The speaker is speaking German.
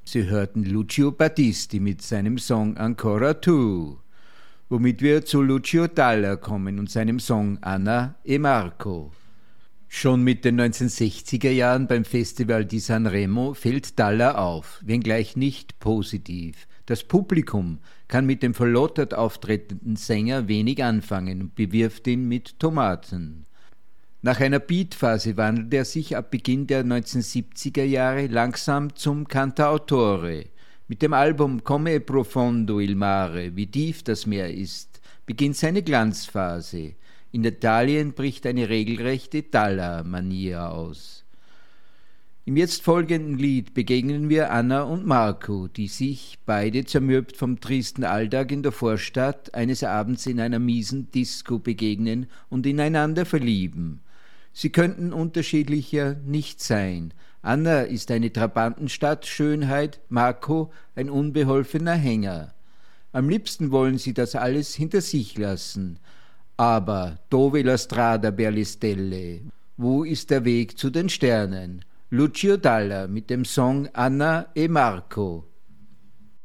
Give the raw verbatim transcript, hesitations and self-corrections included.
Sie hörten Lucio Battisti mit seinem Song Ancora Tu, womit wir zu Lucio Dalla kommen und seinem Song Anna e Marco. Schon mit den neunzehnhundertsechziger Jahren beim Festival di Sanremo fällt Dalla auf, wenngleich nicht positiv. Das Publikum kann mit dem verlottert auftretenden Sänger wenig anfangen und bewirft ihn mit Tomaten. Nach einer Beatphase wandelt er sich ab Beginn der neunzehnhundertsiebziger Jahre langsam zum Cantautore. Mit dem Album Come è profondo il mare, wie tief das Meer ist, beginnt seine Glanzphase. In Italien bricht eine regelrechte Dalla-Mania aus. Im jetzt folgenden Lied begegnen wir Anna und Marco, die sich, beide zermürbt vom tristen Alltag in der Vorstadt, eines Abends in einer miesen Disco begegnen und ineinander verlieben. Sie könnten unterschiedlicher nicht sein. Anna ist eine Trabantenstadt-Schönheit, Marco ein unbeholfener Hänger. Am liebsten wollen sie das alles hinter sich lassen. Aber dove la strada per le stelle? Wo ist der Weg zu den Sternen? Lucio Dalla mit dem Song Anna e Marco.